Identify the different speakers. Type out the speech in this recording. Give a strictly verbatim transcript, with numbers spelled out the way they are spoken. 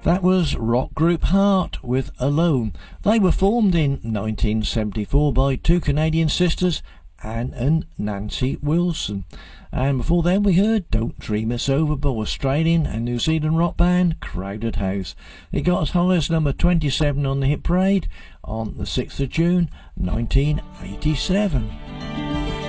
Speaker 1: That was rock group Heart with Alone. They were formed in nineteen seventy-four by two Canadian sisters, Anne and Nancy Wilson. And before then we heard Don't Dream Us Over by Australian and New Zealand rock band Crowded House. It got as high as number twenty-seven on the hit parade on the sixth of June nineteen eighty-seven.